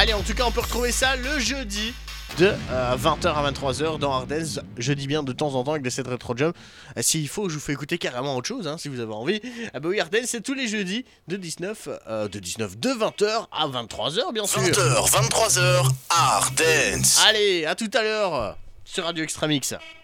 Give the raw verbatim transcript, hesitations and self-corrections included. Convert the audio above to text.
Allez, en tout cas, on peut retrouver ça le jeudi de euh, vingt heures à vingt-trois heures dans Ardennes. Je dis bien de temps en temps avec des sets Retro Jump. Euh, S'il faut, je vous fais écouter carrément autre chose, hein, si vous avez envie. Ah bah oui, Ardennes, c'est tous les jeudis de dix-neuf, euh, de dix-neuf, de vingt heures à vingt-trois heures, bien sûr. vingt heures, vingt-trois heures, Ardennes. Allez, à tout à l'heure sur Radio Extra Mix.